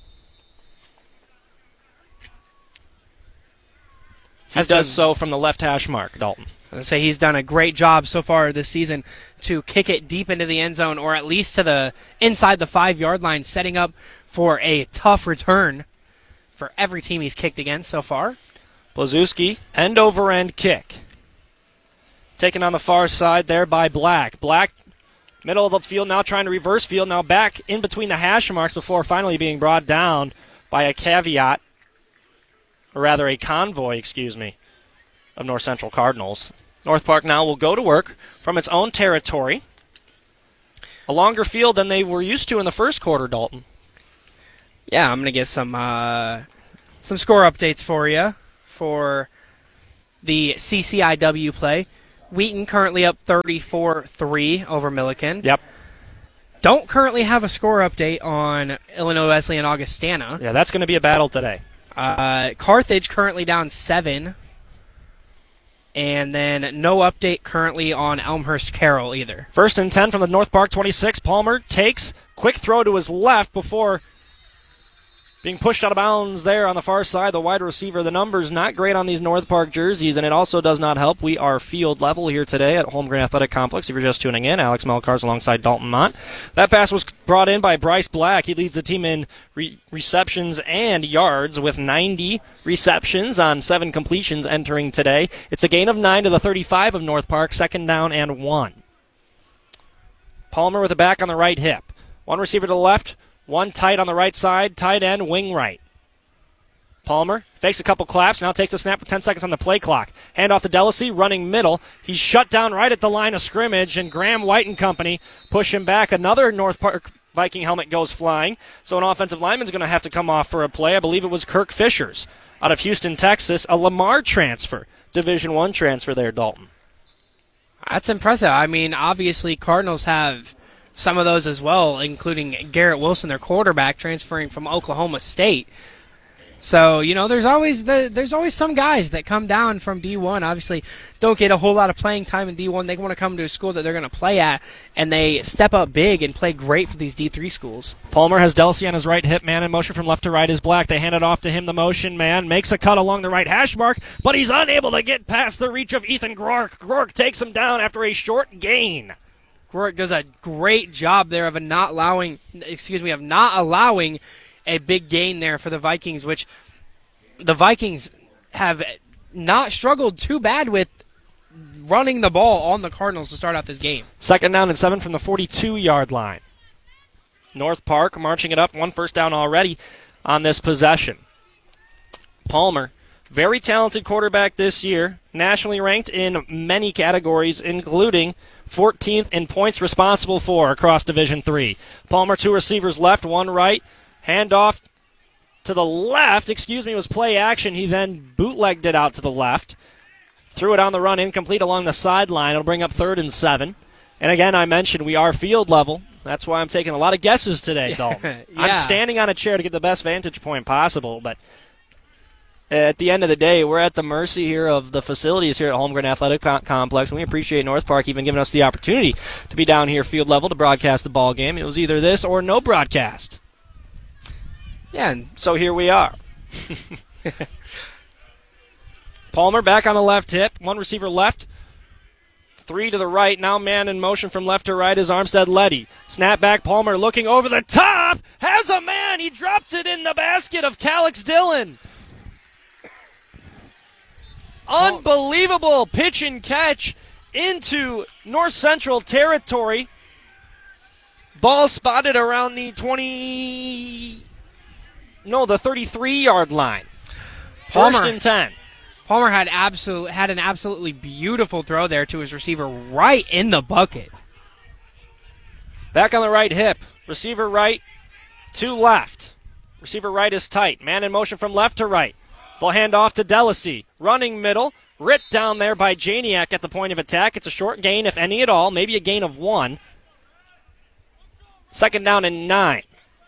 He Has does done- so from the left hash mark, Dalton. I would say he's done a great job so far this season to kick it deep into the end zone, or at least to the inside the five-yard line, setting up for a tough return for every team he's kicked against so far. Blazewski, end-over-end kick. Taken on the far side there by Black. Black, middle of the field, now trying to reverse field, now back in between the hash marks before finally being brought down by a caveat, or rather a convoy, excuse me, of North Central Cardinals. North Park now will go to work from its own territory. A longer field than they were used to in the first quarter, Dalton. Yeah, I'm going to get some uh, Some score updates for you for the C C I W play. Wheaton currently up thirty-four three over Milliken. Yep. Don't currently have a score update on Illinois Wesleyan Augustana. Yeah, that's going to be a battle today. Uh, Carthage currently down seven. And then no update currently on Elmhurst Carroll either. First and ten from the North Park twenty-six. Palmer takes, quick throw to his left before being pushed out of bounds there on the far side. The wide receiver, the numbers not great on these North Park jerseys, and it also does not help. We are field level here today at Holmgren Athletic Complex. If you're just tuning in, Alex Melcars alongside Dalton Mott. That pass was brought in by Bryce Black. He leads the team in re- receptions and yards with ninety receptions on seven completions entering today. It's a gain of nine to the thirty-five of North Park, second down and one. Palmer with a back on the right hip. One receiver to the left. One tight on the right side, tight end, wing right. Palmer fakes a couple claps, now takes a snap with ten seconds on the play clock. Hand off to Delisy, running middle. He's shut down right at the line of scrimmage, and Graham White and company push him back. Another North Park Viking helmet goes flying, so an offensive lineman's going to have to come off for a play. I believe it was Kirk Fishers out of Houston, Texas, a Lamar transfer, Division One transfer there, Dalton. That's impressive. I mean, obviously Cardinals have some of those as well, including Garrett Wilson, their quarterback, transferring from Oklahoma State. So, you know, there's always the, there's always some guys that come down from D one, obviously don't get a whole lot of playing time in D one. They want to come to a school that they're going to play at, and they step up big and play great for these D three schools. Palmer has Delisy on his right hip, man in motion from left to right is Black. They hand it off to him, the motion man, makes a cut along the right hash mark, but he's unable to get past the reach of Ethan Grork. Grork takes him down after a short gain. Grork does a great job there of not allowing, excuse me, of not allowing a big gain there for the Vikings, which the Vikings have not struggled too bad with running the ball on the Cardinals to start out this game. Second down and seven from the forty-two-yard line. North Park marching it up, one first down already on this possession. Palmer, very talented quarterback this year, nationally ranked in many categories, including fourteenth in points responsible for across Division three. Palmer, two receivers left, one right. Handoff to the left, excuse me, was play action. He then bootlegged it out to the left. Threw it on the run, incomplete along the sideline. It'll bring up third and seven. And again, I mentioned we are field level. That's why I'm taking a lot of guesses today, Dalton. Yeah. I'm standing on a chair to get the best vantage point possible, but at the end of the day, we're at the mercy here of the facilities here at Holmgren Athletic Complex, and we appreciate North Park even giving us the opportunity to be down here field level to broadcast the ball game. It was either this or no broadcast. Yeah, and so here we are. Palmer back on the left hip, one receiver left, three to the right. Now man in motion from left to right is Armstead Letty. Snap back, Palmer looking over the top, has a man. He dropped it in the basket of Calix Dillon. Unbelievable pitch and catch into North Central territory. Ball spotted around the twenty, no, the thirty-three-yard line. First Palmer, and ten. Palmer had absolute had an absolutely beautiful throw there to his receiver right in the bucket. Back on the right hip. Receiver right to left. Receiver right is tight. Man in motion from left to right. They'll hand off to Delisy. Running middle. Ripped down there by Janiak at the point of attack. It's a short gain, if any at all. Maybe a gain of one. Second down and nine.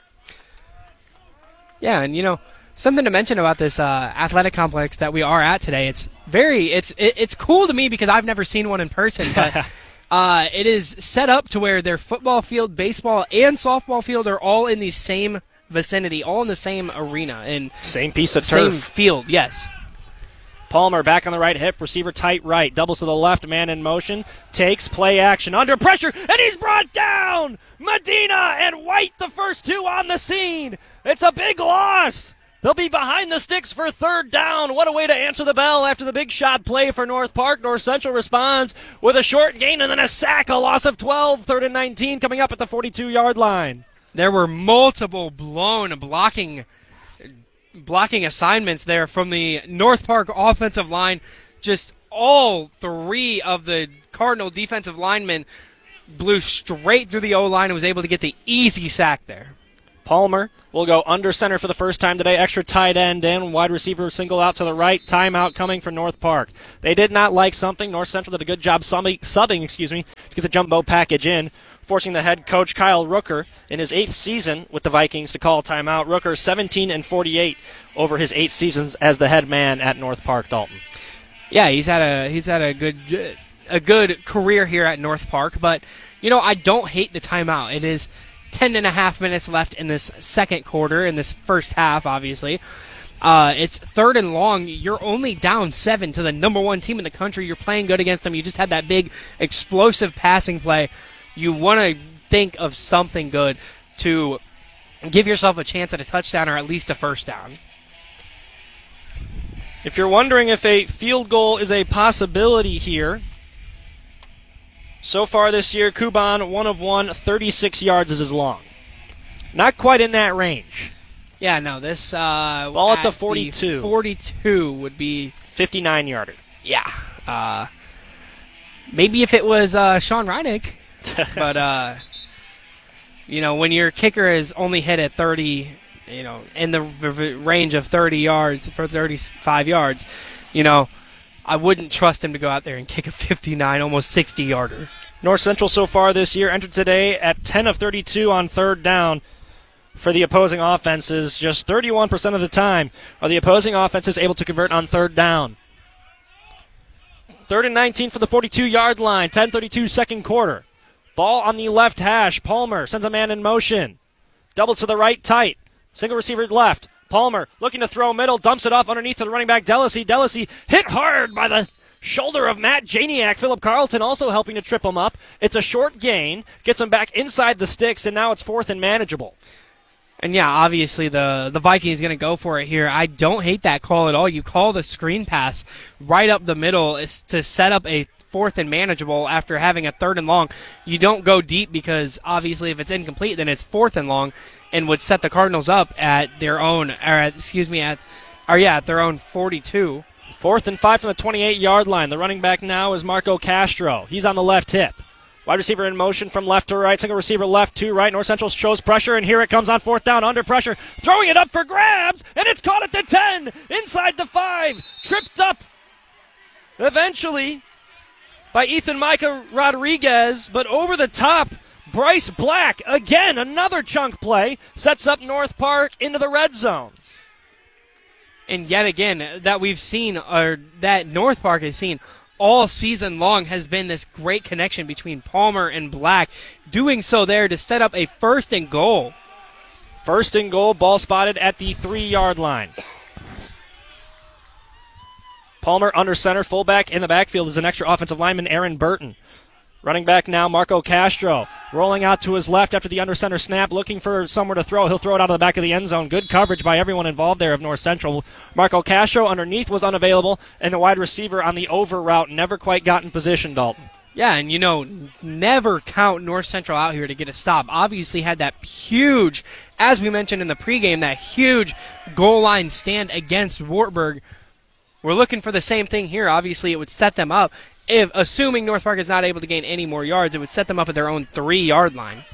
Yeah, and you know, something to mention about this uh, athletic complex that we are at today. It's very, it's it, it's cool to me because I've never seen one in person, but uh, it is set up to where their football field, baseball, and softball field are all in the same vicinity, all in the same arena and same piece of same turf. field. Yes. Palmer back on the right hip, receiver tight right, doubles to the left, man in motion, takes play action, under pressure, and he's brought down! Medina and White, the first two on the scene. It's a big loss. They'll be behind the sticks for third down. What a way to answer the bell after the big shot play for North Park. North Central responds with a short gain and then a sack, a loss of twelve, third and nineteen coming up at the forty-two-yard line. There were multiple blown blocking blocking assignments there from the North Park offensive line. Just all three of the Cardinal defensive linemen blew straight through the O-line and was able to get the easy sack there. Palmer will go under center for the first time today. Extra tight end in. Wide receiver single out to the right. Timeout coming for North Park. They did not like something. North Central did a good job subbing, subbing excuse me, to get the jumbo package in, forcing the head coach Kyle Rooker in his eighth season with the Vikings to call timeout. Rooker seventeen and forty-eight over his eight seasons as the head man at North Park, Dalton. Yeah, he's had a he's had a good a good career here at North Park, but you know, I don't hate the timeout. It is ten and a half minutes left in this second quarter, in this first half, obviously. Uh, it's third and long. You're only down seven to the number one team in the country. You're playing good against them. You just had that big explosive passing play. You want to think of something good to give yourself a chance at a touchdown or at least a first down. If you're wondering if a field goal is a possibility here, so far this year, Kuban, one of one, thirty-six yards is his long. Not quite in that range. Yeah, no, this... Uh, Ball at, at the forty-two. The forty-two would be... fifty-nine-yarder. Yeah. Uh, maybe if it was uh, Sean Reinick. But, uh, you know, when your kicker is only hit at thirty, you know, in the r- range of thirty yards, for thirty-five yards, you know, I wouldn't trust him to go out there and kick a fifty-nine, almost sixty-yarder. North Central so far this year entered today at ten of thirty-two on third down for the opposing offenses. Just thirty-one percent of the time are the opposing offenses able to convert on third down. Third and nineteen for the forty-two-yard line, ten thirty-two second quarter. Ball on the left hash. Palmer sends a man in motion. Double to the right tight. Single receiver left. Palmer looking to throw middle, dumps it off underneath to the running back Delasy. Delasy hit hard by the shoulder of Matt Janiak. Philip Carlton also helping to trip him up. It's a short gain, gets him back inside the sticks, and now it's fourth and manageable. And yeah, obviously the, the Vikings going to go for it here. I don't hate that call at all. You call the screen pass right up the middle is to set up a fourth and manageable after having a third and long. You don't go deep because obviously if it's incomplete, then it's fourth and long and would set the Cardinals up at their own, or at, excuse me, at, or yeah, at their own forty-two. Fourth and five from the twenty-eight-yard line. The running back now is Marco Castro. He's on the left hip. Wide receiver in motion from left to right. Single receiver left to right. North Central shows pressure, and here it comes on fourth down under pressure. Throwing it up for grabs, and it's caught at the ten, inside the five. Tripped up eventually by Ethan Micah Rodriguez, but over the top, Bryce Black, again, another chunk play, sets up North Park into the red zone. And yet again, that we've seen, or that North Park has seen all season long, has been this great connection between Palmer and Black, doing so there to set up a first and goal. First and goal, ball spotted at the three-yard line. Palmer under center, fullback in the backfield is an extra offensive lineman, Aaron Burton. Running back now, Marco Castro. Rolling out to his left after the under center snap, looking for somewhere to throw. He'll throw it out of the back of the end zone. Good coverage by everyone involved there of North Central. Marco Castro underneath was unavailable, and the wide receiver on the over route never quite got in position, Dalton. Yeah, and you know, never count North Central out here to get a stop. Obviously had that huge, as we mentioned in the pregame, that huge goal line stand against Wartburg. We're looking for the same thing here. Obviously, it would set them up. If, assuming North Park is not able to gain any more yards, it would set them up at their own three-yard line.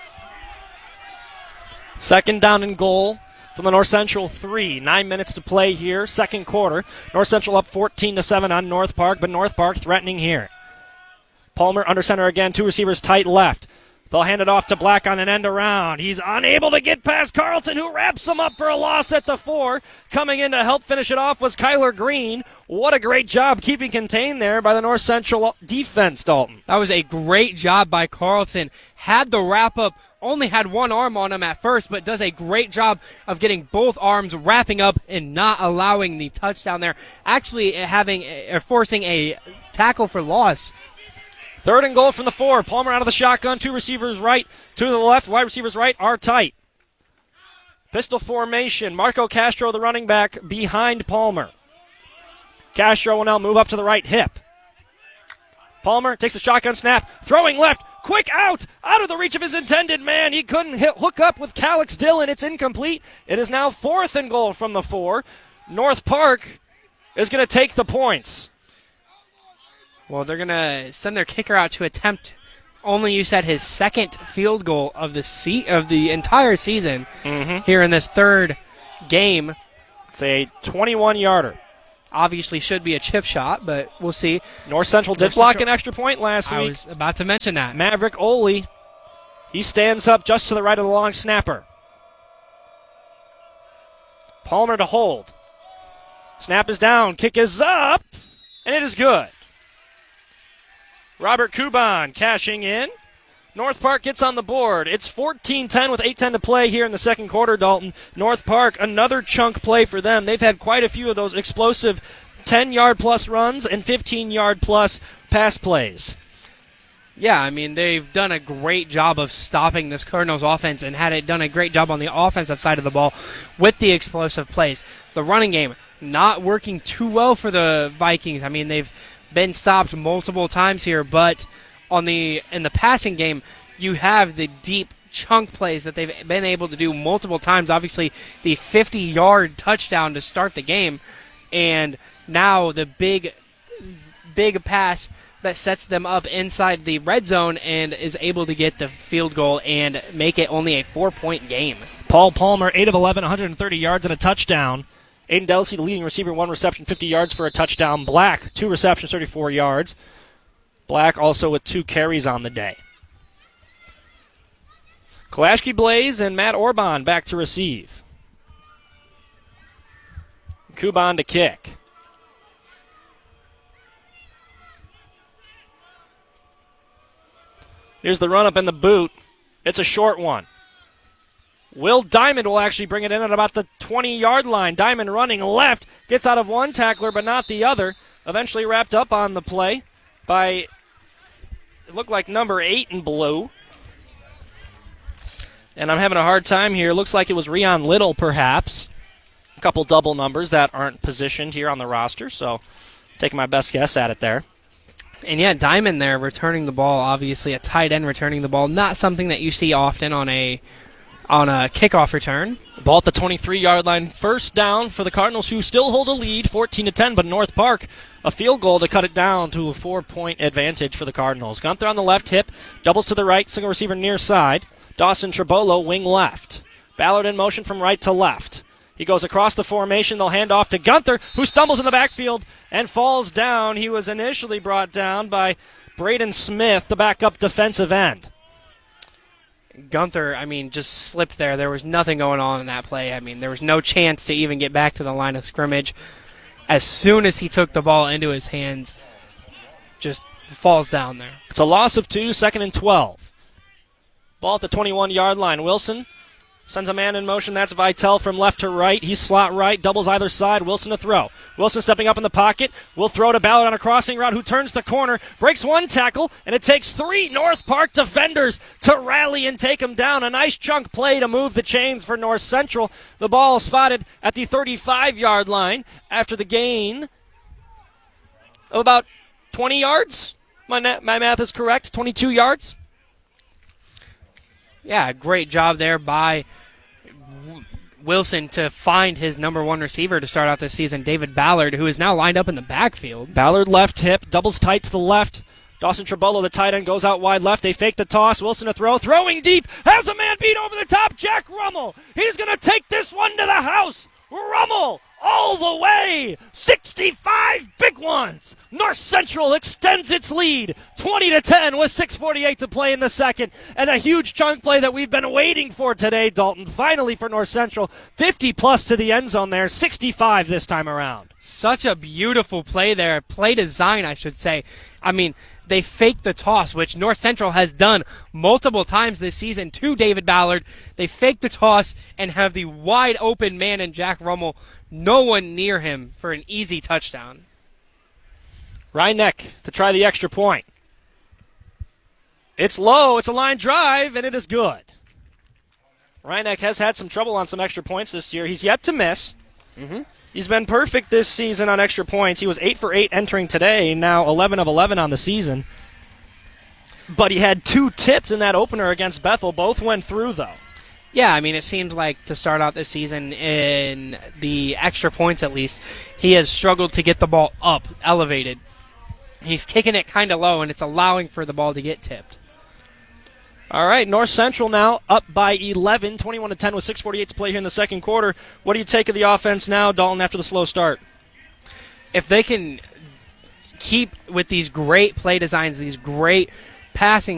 Second down and goal from the North Central three. Nine minutes to play here, second quarter. North Central up fourteen to seven on North Park, but North Park threatening here. Palmer under center again, two receivers tight left. They'll hand it off to Black on an end around. He's unable to get past Carlton, who wraps him up for a loss at the four. Coming in to help finish it off was Kyler Green. What a great job keeping contained there by the North Central defense, Dalton. That was a great job by Carlton. Had the wrap-up, only had one arm on him at first, but does a great job of getting both arms wrapping up and not allowing the touchdown there. Actually having, uh, forcing a tackle for loss. Third and goal from the four. Palmer out of the shotgun. Two receivers right, two to the left. Wide receivers right are tight. Pistol formation. Marco Castro, the running back, behind Palmer. Castro will now move up to the right hip. Palmer takes the shotgun snap. Throwing left. Quick out. Out of the reach of his intended man. He couldn't hit, hook up with Calix Dillon. It's incomplete. It is now fourth and goal from the four. North Park is going to take the points. Well, they're going to send their kicker out to attempt only you said his second field goal of the se- of the entire season mm-hmm. here in this third game. It's a twenty-one-yarder. Obviously should be a chip shot, but we'll see. North Central did North block Central, an extra point last I week. I was about to mention that. Maverick Ole, he stands up just to the right of the long snapper. Palmer to hold. Snap is down, kick is up, and it is good. Robert Kuban cashing in. North Park gets on the board. It's fourteen ten with eight ten to play here in the second quarter, Dalton. North Park, another chunk play for them. They've had quite a few of those explosive ten-yard plus runs and fifteen-yard plus pass plays. Yeah, I mean, they've done a great job of stopping this Cardinals offense and had it done a great job on the offensive side of the ball with the explosive plays. The running game not working too well for the Vikings. I mean, they've been stopped multiple times here, but on the in the passing game, you have the deep chunk plays that they've been able to do multiple times. Obviously, the fifty-yard touchdown to start the game, and now the big, big pass that sets them up inside the red zone and is able to get the field goal and make it only a four-point game. Paul Palmer, eight of eleven, one hundred thirty yards and a touchdown. Aiden Delsey, the leading receiver, one reception, fifty yards for a touchdown. Black, two receptions, thirty-four yards. Black also with two carries on the day. Kalashki Blaze and Matt Orban back to receive. Kuban to kick. Here's the run-up in the boot. It's a short one. Will Diamond will actually bring it in at about the twenty-yard line. Diamond running left, gets out of one tackler but not the other. Eventually wrapped up on the play by, it looked like number eight in blue. And I'm having a hard time here. Looks like it was Rion Little, perhaps. A couple double numbers that aren't positioned here on the roster, so taking my best guess at it there. And yeah, Diamond there returning the ball, obviously a tight end returning the ball. Not something that you see often on a on a kickoff return. Ball at the twenty-three-yard line. First down for the Cardinals, who still hold a lead, fourteen to ten, but North Park, a field goal to cut it down to a four-point advantage for the Cardinals. Gunther on the left hip, doubles to the right, single receiver near side. Dawson Trebolo, wing left. Ballard in motion from right to left. He goes across the formation. They'll hand off to Gunther, who stumbles in the backfield and falls down. He was initially brought down by Braden Smith, the backup defensive end. Gunther, I mean, just slipped there. There was nothing going on in that play. I mean, there was no chance to even get back to the line of scrimmage. As soon as he took the ball into his hands, just falls down there. It's a loss of two, second and twelve. Ball at the twenty-one-yard line. Wilson sends a man in motion. That's Vitale from left to right. He's slot right, doubles either side. Wilson to throw. Wilson stepping up in the pocket. Will throw to Ballard on a crossing route, who turns the corner, breaks one tackle, and it takes three North Park defenders to rally and take him down. A nice chunk play to move the chains for North Central. The ball spotted at the thirty-five-yard line after the gain of about twenty yards. My, na- my math is correct, twenty-two yards. Yeah, great job there by Wilson to find his number one receiver to start out this season, David Ballard, who is now lined up in the backfield. Ballard left hip, doubles tight to the left. Dawson Trebolo, the tight end, goes out wide left. They fake the toss. Wilson to throw. Throwing deep. Has a man beat over the top. Jack Rummel. He's going to take this one to the house. Rummel all the way. sixty-five big ones. North Central extends its lead. twenty to ten with six forty-eight to play in the second. And a huge chunk play that we've been waiting for today, Dalton. Finally for North Central. fifty plus to the end zone there. sixty-five this time around. Such a beautiful play there. Play design, I should say. I mean, they faked the toss, which North Central has done multiple times this season to David Ballard. They faked the toss and have the wide open man in Jack Rummel. No one near him for an easy touchdown. Reineck to try the extra point. It's low. It's a line drive, and it is good. Reineck has had some trouble on some extra points this year. He's yet to miss. Mm-hmm. He's been perfect this season on extra points. He was eight for eight entering today, now eleven of eleven on the season. But he had two tipped in that opener against Bethel. Both went through, though. Yeah, I mean, it seems like to start out this season in the extra points at least, he has struggled to get the ball up, elevated. He's kicking it kind of low, and it's allowing for the ball to get tipped. All right, North Central now up by eleven, twenty-one to ten with six forty-eight to play here in the second quarter. What do you take of the offense now, Dalton, after the slow start? If they can keep with these great play designs, these great passing